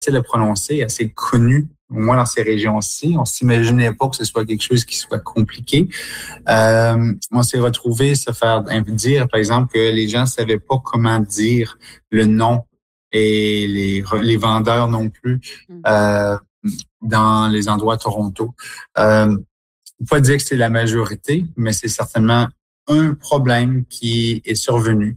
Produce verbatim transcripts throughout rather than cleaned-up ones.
facile à prononcer, assez connu, au moins dans ces régions-ci. On s'imaginait pas que ce soit quelque chose qui soit compliqué. Euh, on s'est retrouvé se faire dire, par exemple, que les gens savaient pas comment dire le nom et les, les vendeurs non plus euh, dans les endroits à Toronto. Euh, pas dire que c'est la majorité, mais c'est certainement un problème qui est survenu.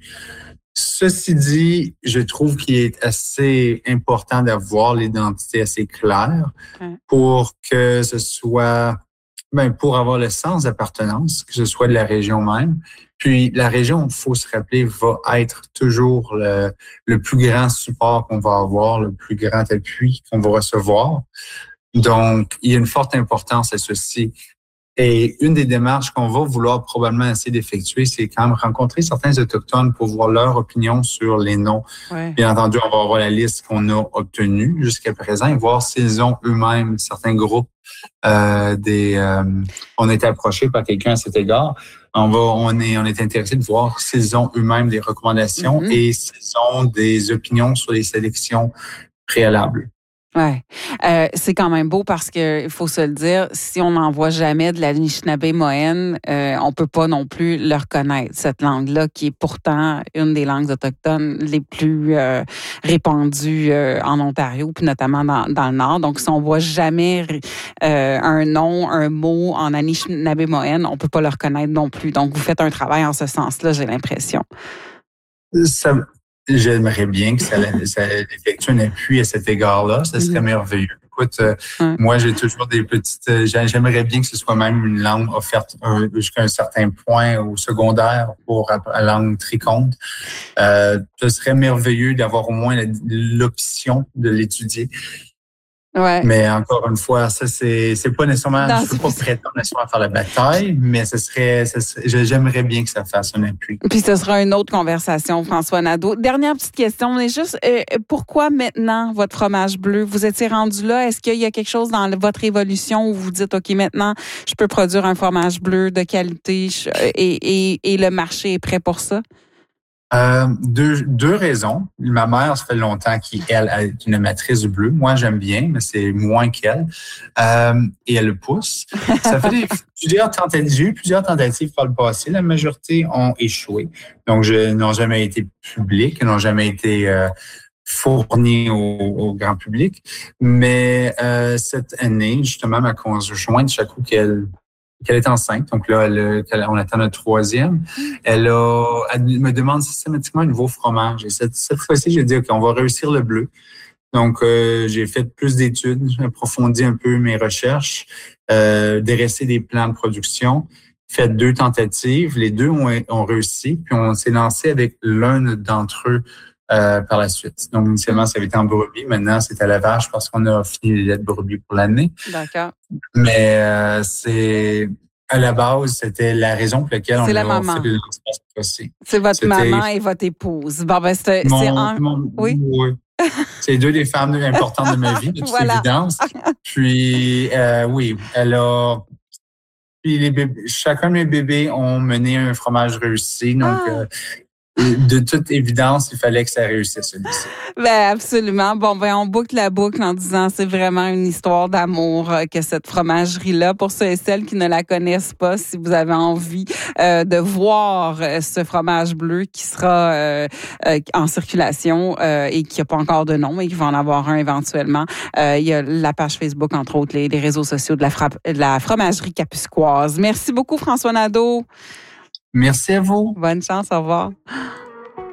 Ceci dit, je trouve qu'il est assez important d'avoir l'identité assez claire pour que ce soit, ben, pour avoir le sens d'appartenance, que ce soit de la région même. Puis la région, il faut se rappeler, va être toujours le, le plus grand support qu'on va avoir, le plus grand appui qu'on va recevoir. Donc, il y a une forte importance à ceci. Et une des démarches qu'on va vouloir probablement essayer d'effectuer, c'est quand même rencontrer certains Autochtones pour voir leur opinion sur les noms. Ouais. Bien entendu, on va avoir la liste qu'on a obtenue jusqu'à présent et voir s'ils ont eux-mêmes certains groupes. Euh, des, euh, on a été approché par quelqu'un à cet égard. On va, on est, on est intéressé de voir s'ils ont eux-mêmes des recommandations mm-hmm. et s'ils ont des opinions sur les sélections préalables. Ouais, euh, c'est quand même beau parce que il faut se le dire, si on n'en voit jamais de l'Anishinaabe-Moyenne, euh, on peut pas non plus le reconnaître, cette langue-là qui est pourtant une des langues autochtones les plus euh, répandues euh, en Ontario, puis notamment dans, dans le Nord. Donc, si on voit jamais euh, un nom, un mot en Anishinaabe-Moyenne, on peut pas le reconnaître non plus. Donc, vous faites un travail en ce sens-là, j'ai l'impression. Ça... J'aimerais bien que ça, ça effectue un appui à cet égard-là. Ça serait mm-hmm. merveilleux. Écoute, euh, mm. moi, j'ai toujours des petites... Euh, j'aimerais bien que ce soit même une langue offerte euh, jusqu'à un certain point au secondaire pour la langue triconte. Euh, ce serait merveilleux d'avoir au moins la, l'option de l'étudier. Ouais. Mais encore une fois, ça, c'est, c'est pas nécessairement, non, je peux pas prétendre nécessairement faire la bataille, mais ce serait, ce serait, j'aimerais bien que ça fasse un appui. Puis ce sera une autre conversation, François Nadeau. Dernière petite question, on est juste, euh, pourquoi maintenant votre fromage bleu? Vous étiez rendu là? Est-ce qu'il y a quelque chose dans votre évolution où vous dites, OK, maintenant, je peux produire un fromage bleu de qualité et, et, et le marché est prêt pour ça? Euh, deux, deux raisons. Ma mère, ça fait longtemps qu'elle est une amatrice du bleu. Moi, j'aime bien, mais c'est moins qu'elle. Euh, et elle le pousse. Ça fait des, plusieurs tentatives. J'ai eu plusieurs tentatives par le passé. La majorité ont échoué. Donc, je n'ont jamais été publiques, n'ont jamais été euh, fournies au, au grand public. Mais euh, cette année, justement, ma conjointe, chaque coup qu'elle qu'elle est enceinte, donc là, elle, elle, on attend notre troisième. Elle, a, elle me demande systématiquement un nouveau fromage. Et cette, cette fois-ci, j'ai dit, OK, on va réussir le bleu. Donc, euh, j'ai fait plus d'études, j'ai approfondi un peu mes recherches, euh, dressé des plans de production, fait deux tentatives. Les deux ont, ont réussi, puis on s'est lancé avec l'un d'entre eux euh, par la suite. Donc, initialement, ça avait été en brebis. Maintenant, c'est à la vache parce qu'on a fini les laits de brebis pour l'année. D'accord. Mais euh, c'est à la base, c'était la raison pour laquelle c'est on la a maman. fait le lancement aussi. C'est votre c'était maman et votre épouse. Bon, ben, c'est, mon, c'est un... mon, oui. oui. C'est deux des femmes importantes de ma vie, de toute voilà. évidence. Puis, euh, oui, elle a... Puis, les bébés, chacun de mes bébés ont mené un fromage réussi. Donc, ah. euh, de toute évidence, il fallait que ça réussisse celui-ci. Ben absolument. Bon, ben on boucle la boucle en disant c'est vraiment une histoire d'amour euh, que cette fromagerie-là. Pour ceux et celles qui ne la connaissent pas, si vous avez envie euh, de voir euh, ce fromage bleu qui sera euh, euh, en circulation euh, et qui n'a pas encore de nom, mais qui va en avoir un éventuellement, euh, il y a la page Facebook, entre autres, les, les réseaux sociaux de la, frappe, de la fromagerie Kapuskoise. Merci beaucoup, François Nadeau. Merci à vous. Bonne chance, au revoir.